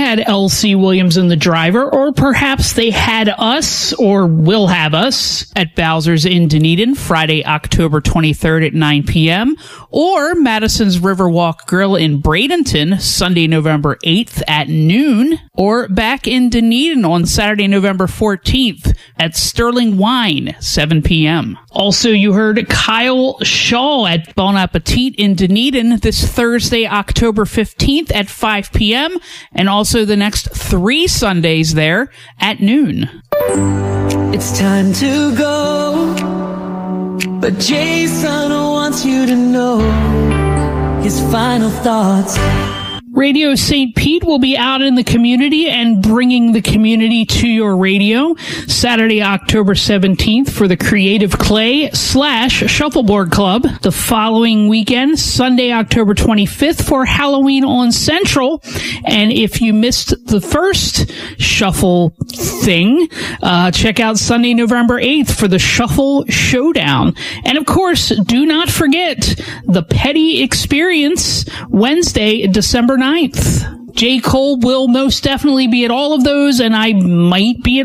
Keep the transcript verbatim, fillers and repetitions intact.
had L C Williams and the Driver, or perhaps they had us or will have us at Bowser's in Dunedin Friday, October twenty-third at nine p.m., or Madison's Riverwalk Grill in Bradenton Sunday, November eighth at noon, or back in Dunedin on Saturday, November fourteenth at Sterling Wine, seven p.m. Also, you heard Kyle Shaw at Bon Appetit in Dunedin this Thursday, October fifteenth at five p.m., and also the next three Sundays there at noon. It's time to go, but Jason wants you to know his final thoughts. Radio Saint Pete will be out in the community and bringing the community to your radio Saturday, October seventeenth for the Creative Clay slash Shuffleboard Club. The following weekend, Sunday, October twenty-fifth for Halloween on Central. And if you missed the first shuffle thing, uh, check out Sunday, November eighth for the Shuffle Showdown. And of course, do not forget the Petty Experience Wednesday, December ninth. J. Cole will most definitely be at all of those, and I might be at